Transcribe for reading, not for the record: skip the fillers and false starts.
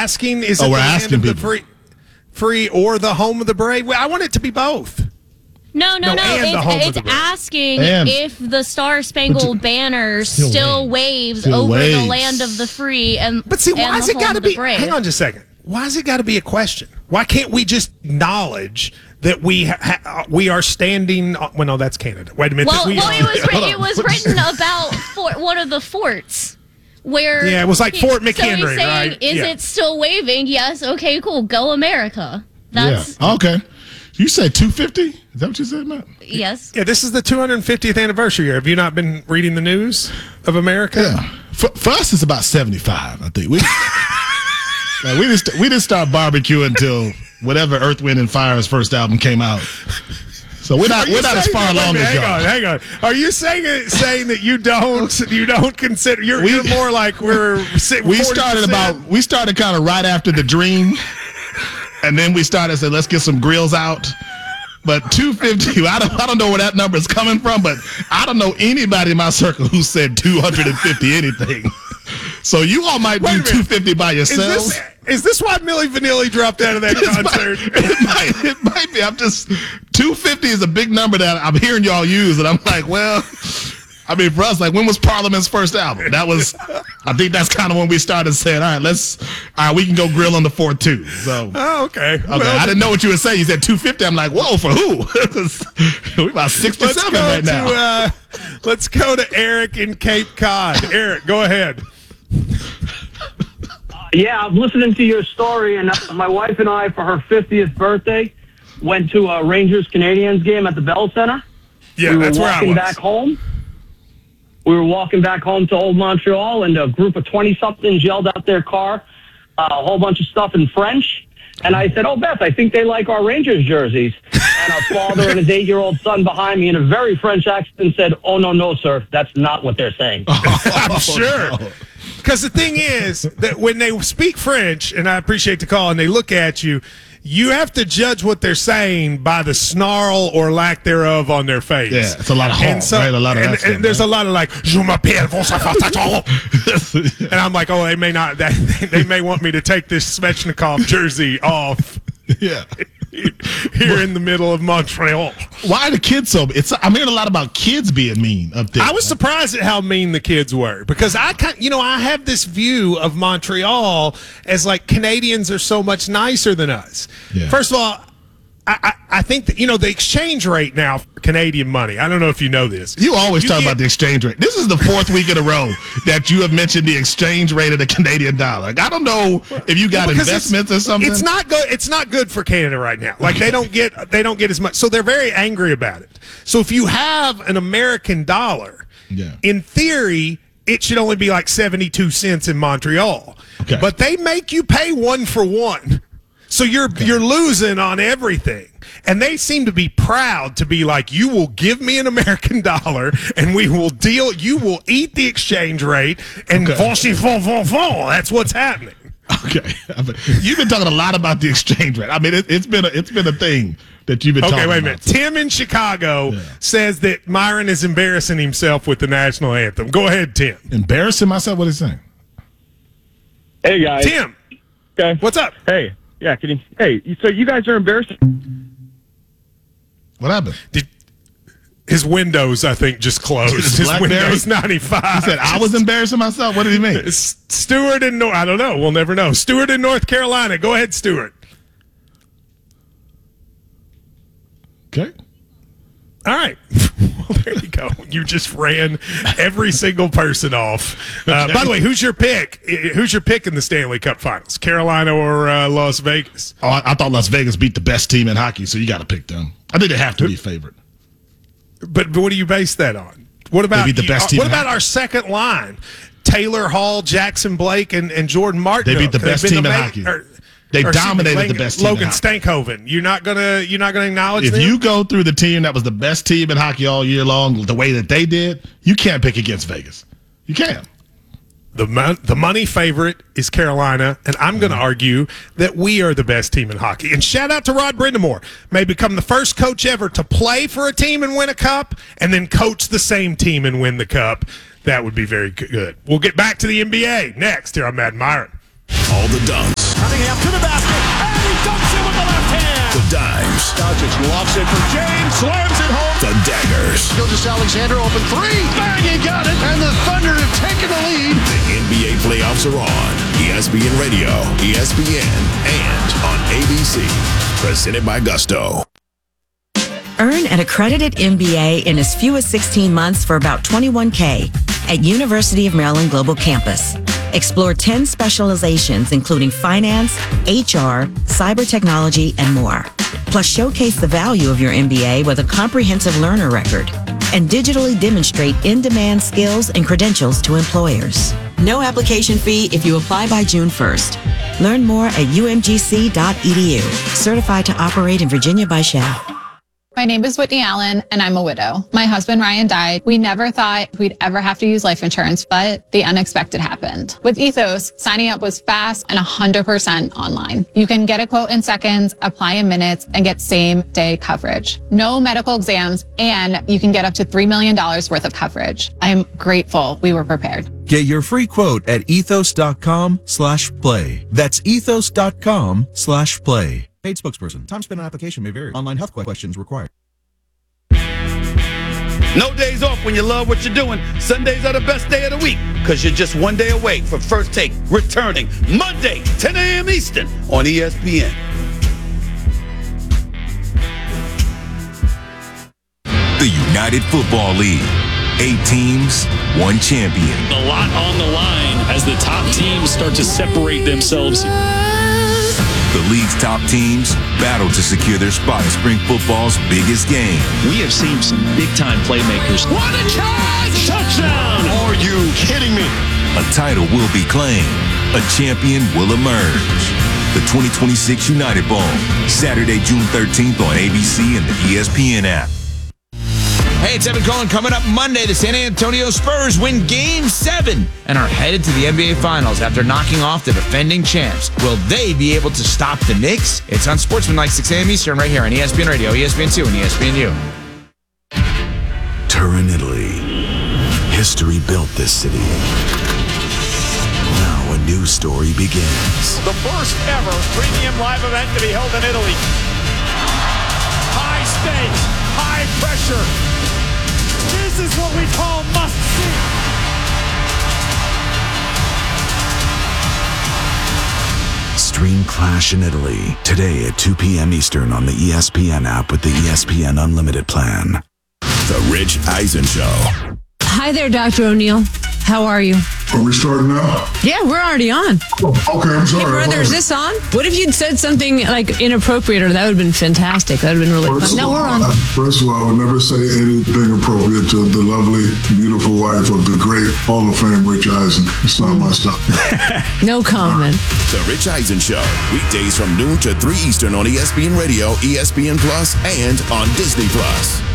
asking? Is it we're the land asking of the people. free or the home of the brave? Well, I want it to be both. No. and the home of It's the brave. asking And- if the Star Spangled Banner still waves Still over waves. the land of the free and But see, and why has the it got home to of the be? brave. Hang on just a second. Why has it got to be a question? Why can't we just acknowledge that we are standing? Well, no, that's Canada. Wait a minute. Well, we it was written about one of the forts. Where Yeah, it was like Fort so McHenry, he's saying, right? Is Yeah. it still waving? Yes. Okay, cool. Go America. That's Yeah. Okay. You said 250? Is that what you said, Matt? yes. Yeah, this is the 250th anniversary year. Have you not been reading the news of America? Yeah. For us, it's about 75, I think. We didn't start barbecuing until whatever Earth, Wind, and Fire's first album came out. So we're not as far along as y'all. Hang on. Are you saying that you don't consider you're more like we started kind of right after the Dream, and then we started saying let's get some grills out. But 250, I don't know where that number is coming from, but I don't know anybody in my circle who said 250 anything. So you all might do 250 by yourselves. Is this why Milli Vanilli dropped out of that concert? It might be. 250 is a big number that I'm hearing y'all use, and I'm like, well, I mean, for us, like, when was Parliament's first album? I think that's kind of when we started saying, all right, we can go grill on the 4th too. So, okay. Well, I didn't know what you were saying. You said 250. I'm like, whoa, for who? We're about 67 right now. Let's go to Eric in Cape Cod. Eric, go ahead. Yeah, I'm listening to your story, and my wife and I, for her 50th birthday, went to a Rangers-Canadiens game at the Bell Center. Yeah, that's where I was. We were walking back home to Old Montreal, and a group of 20-somethings yelled out their car a whole bunch of stuff in French. And I said, Beth, I think they like our Rangers jerseys. And our father and his 8-year-old son behind me in a very French accent said, oh, no, sir, that's not what they're saying. I'm sure. Because the thing is that when they speak French, and I appreciate the call, and they look at you, you have to judge what they're saying by the snarl or lack thereof on their face. Yeah, it's a lot of honk, right? A lot of that stuff, and there's a lot of like, je m'appelle, and I'm like, they may not. They may want me to take this Svechnikov jersey off. Yeah. Here in the middle of Montreal. Why are the kids so? I'm hearing a lot about kids being mean up there. I was surprised at how mean the kids were because I have this view of Montreal as like Canadians are so much nicer than us. Yeah. First of all, I think that, the exchange rate now for Canadian money. I don't know if you know this. You always talk about the exchange rate. This is the 4th week in a row that you have mentioned the exchange rate of the Canadian dollar. I don't know if you got investments or something. It's not good. It's not good for Canada right now. Like they don't get as much. So they're very angry about it. So if you have an American dollar, in theory, it should only be like 72 cents in Montreal. Okay. But they make you pay 1 for 1. So you're losing on everything. And they seem to be proud to be like, you will give me an American dollar and you will eat the exchange rate and that's what's happening. Okay. You've been talking a lot about the exchange rate. I mean, it's been a thing that you've been talking about. Okay, wait a minute. Tim in Chicago says that Myron is embarrassing himself with the national anthem. Go ahead, Tim. Embarrassing myself? What is he saying? Hey, guys. Tim. Okay. What's up? Hey. Yeah, so you guys are embarrassing. What happened? His Windows, I think, just closed. His Windows 95. He said, I was embarrassing myself? What did he mean? Stewart in I don't know. We'll never know. Stewart in North Carolina. Go ahead, Stewart. Okay. All right. Well, there you go. You just ran every single person off. By the way, who's your pick? Who's your pick in the Stanley Cup Finals? Carolina or Las Vegas? Oh, I thought Las Vegas beat the best team in hockey, so you got to pick them. I think they have to be favorite. But what do you base that on? What about the best team? What about our second line? Taylor Hall, Jackson Blake, and Jordan Martin. They beat the best team in hockey. They dominated the best team. Logan Stankoven. You're not gonna acknowledge them? If you go through the team that was the best team in hockey all year long, the way that they did, you can't pick against Vegas. You can't. The money favorite is Carolina, and I'm going to argue that we are the best team in hockey. And shout out to Rod Brindamore. May become the first coach ever to play for a team and win a cup, and then coach the same team and win the cup. That would be very good. We'll get back to the NBA next here on Mad Myron. All the dunks, Cunningham to the basket, and he dunks it with the left hand. The dimes. Doncic lofts it for James, slams it home. The daggers. Gilgeous-Alexander open three. Bang, he got it. And the Thunder have taken the lead. The NBA playoffs are on. ESPN Radio, ESPN, and on ABC. Presented by Gusto. Earn an accredited MBA in as few as 16 months for about $21K at University of Maryland Global Campus. Explore 10 specializations, including finance, HR, cyber technology, and more. Plus, showcase the value of your MBA with a comprehensive learner record and digitally demonstrate in-demand skills and credentials to employers. No application fee if you apply by June 1st. Learn more at umgc.edu. Certified to operate in Virginia by Shell. My name is Whitney Allen, and I'm a widow. My husband, Ryan, died. We never thought we'd ever have to use life insurance, but the unexpected happened. With Ethos, signing up was fast and 100% online. You can get a quote in seconds, apply in minutes, and get same-day coverage. No medical exams, and you can get up to $3 million worth of coverage. I am grateful we were prepared. Get your free quote at ethos.com/play. That's ethos.com/play. Paid spokesperson. Time spent on application may vary. Online health questions required. No days off when you love what you're doing. Sundays are the best day of the week because you're just one day away from First Take returning Monday, 10 a.m. Eastern on ESPN. The United Football League. 8 teams, 1 champion. A lot on the line as the top teams start to separate themselves. The league's top teams battle to secure their spot in spring football's biggest game. We have seen some big-time playmakers. What a catch! Touchdown! Are you kidding me? A title will be claimed. A champion will emerge. The 2026 United Bowl, Saturday, June 13th on ABC and the ESPN app. Hey, it's Evan Cohen. Coming up Monday, the San Antonio Spurs win Game 7 and are headed to the NBA Finals after knocking off the defending champs. Will they be able to stop the Knicks? It's on Sportsmanlike 6 a.m. Eastern right here on ESPN Radio, ESPN2, and ESPNU. Turin, Italy. History built this city. Now a new story begins. The first ever premium live event to be held in Italy. High stakes, high pressure. This is what we call must-see. Stream Clash in Italy today at 2 p.m. Eastern on the ESPN app with the ESPN Unlimited plan. The Rich Eisen Show. Hi there, Dr. O'Neill. How are you? Are we starting now? Yeah, we're already on. Oh, okay, I'm sorry. Hey, brother, is this on? What if you'd said something like inappropriate, or that would have been fantastic? That would have been really fun. No, we're on. First of all, I would never say anything appropriate to the lovely, beautiful wife of the great Hall of Fame Rich Eisen. It's not my stuff. No comment. The Rich Eisen Show. Weekdays from noon to 3 Eastern on ESPN Radio, ESPN Plus, and on Disney Plus.